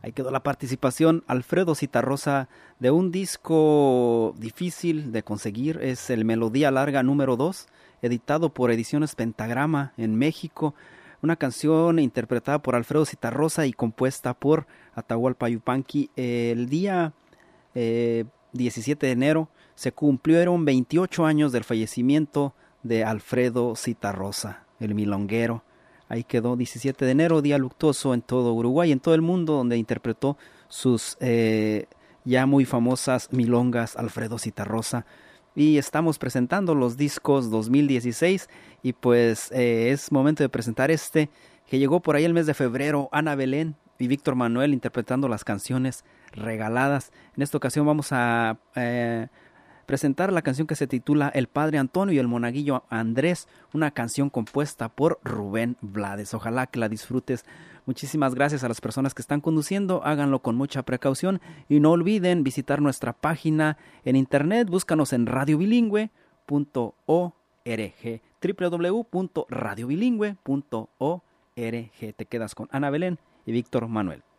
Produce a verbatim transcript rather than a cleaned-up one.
Ahí quedó la participación Alfredo Zitarrosa de un disco difícil de conseguir. Es el Melodía Larga número dos, editado por Ediciones Pentagrama en México. Una canción interpretada por Alfredo Zitarrosa y compuesta por Atahualpa Yupanqui. El día eh, diecisiete de enero se cumplieron veintiocho años del fallecimiento de Alfredo Zitarrosa, el milonguero. Ahí quedó diecisiete de enero, día luctuoso en todo Uruguay y en todo el mundo, donde interpretó sus eh, ya muy famosas milongas Alfredo Zitarrosa. Y estamos presentando los discos dos mil dieciséis y pues eh, es momento de presentar este que llegó por ahí el mes de febrero, Ana Belén y Víctor Manuel interpretando las canciones regaladas. En esta ocasión vamos a eh, presentar la canción que se titula El Padre Antonio y el Monaguillo Andrés, una canción compuesta por Rubén Blades. Ojalá que la disfrutes. Muchísimas gracias a las personas que están conduciendo, háganlo con mucha precaución y no olviden visitar nuestra página en internet, búscanos en radio bilingüe punto org, doble u doble u doble u punto radio bilingüe punto org. Te quedas con Ana Belén y Víctor Manuel.